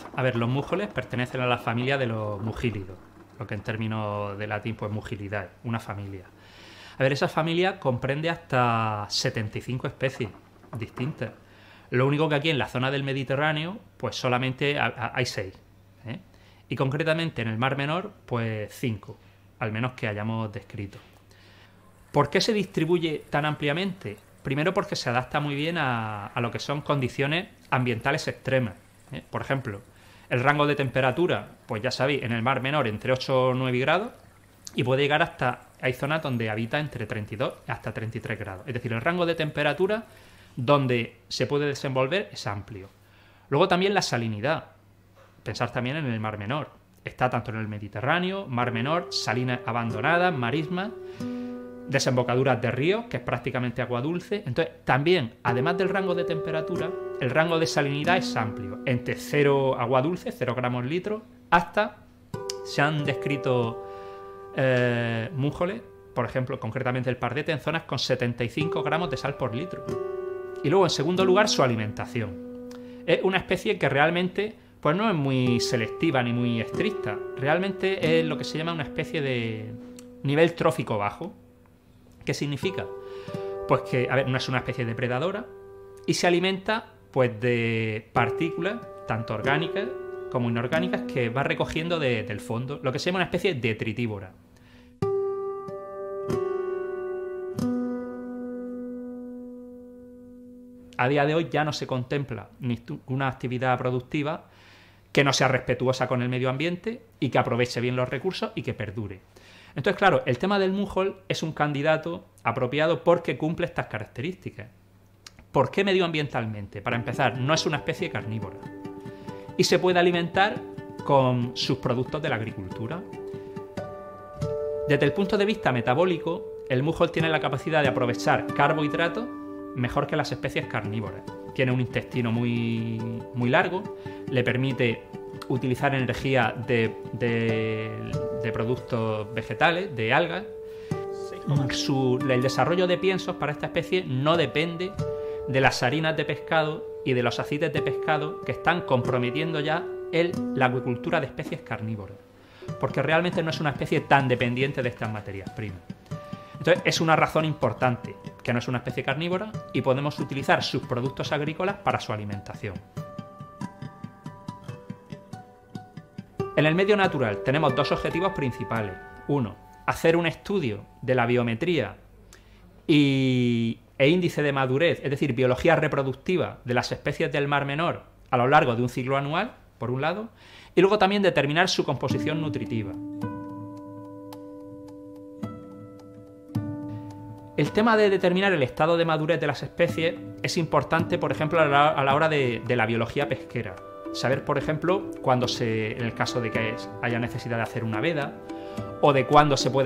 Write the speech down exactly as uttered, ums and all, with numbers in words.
A ver, los mújoles pertenecen a la familia de los mugílidos, lo que en términos de latín pues mugilidae, una familia. A ver, esa familia comprende hasta setenta y cinco especies distintas. Lo único que aquí en la zona del Mediterráneo pues solamente hay seis, ¿eh? Y concretamente en el Mar Menor pues cinco, al menos que hayamos descrito. ¿Por qué se distribuye tan ampliamente? Primero porque se adapta muy bien a, a lo que son condiciones ambientales extremas, ¿eh? Por ejemplo, el rango de temperatura, pues ya sabéis, en el Mar Menor entre ocho o nueve grados y puede llegar hasta, hay zonas donde habita entre treinta y dos hasta treinta y tres grados. Es decir, el rango de temperatura donde se puede desenvolver es amplio. Luego también la salinidad. Pensar también en el Mar Menor. Está tanto en el Mediterráneo, Mar Menor, salinas abandonadas, marismas, desembocaduras de ríos, que es prácticamente agua dulce. Entonces, también, además del rango de temperatura, el rango de salinidad es amplio. Entre cero agua dulce, cero gramos litro, hasta se han descrito eh, mújoles, por ejemplo, concretamente el pardete, en zonas con setenta y cinco gramos de sal por litro. Y luego, en segundo lugar, su alimentación. Es una especie que realmente pues no es muy selectiva ni muy estricta. Realmente es lo que se llama una especie de nivel trófico bajo. ¿Qué significa? Pues que, a ver, no es una especie depredadora y se alimenta pues de partículas, tanto orgánicas como inorgánicas, que va recogiendo de, del fondo, lo que se llama una especie detritívora. A día de hoy ya no se contempla ninguna actividad productiva que no sea respetuosa con el medio ambiente y que aproveche bien los recursos y que perdure. Entonces, claro, el tema del mújol es un candidato apropiado porque cumple estas características. ¿Por qué medioambientalmente? Para empezar, no es una especie carnívora y se puede alimentar con sus productos de la agricultura. Desde el punto de vista metabólico, el mújol tiene la capacidad de aprovechar carbohidratos mejor que las especies carnívoras. Tiene un intestino muy, muy largo, le permite utilizar energía de, de, de productos vegetales, de algas. Su, el desarrollo de piensos para esta especie no depende de las harinas de pescado y de los aceites de pescado que están comprometiendo ya el, la acuicultura de especies carnívoras, porque realmente no es una especie tan dependiente de estas materias primas. Entonces es una razón importante que no es una especie carnívora y podemos utilizar sus productos agrícolas para su alimentación. En el medio natural tenemos dos objetivos principales. Uno, hacer un estudio de la biometría y, e índice de madurez, es decir, biología reproductiva de las especies del Mar Menor a lo largo de un ciclo anual, por un lado, y luego también determinar su composición nutritiva. El tema de determinar el estado de madurez de las especies es importante, por ejemplo, a la, a la hora de, de la biología pesquera. Saber, por ejemplo, cuándo se, en el caso de que haya necesidad de hacer una veda, o de cuándo se puede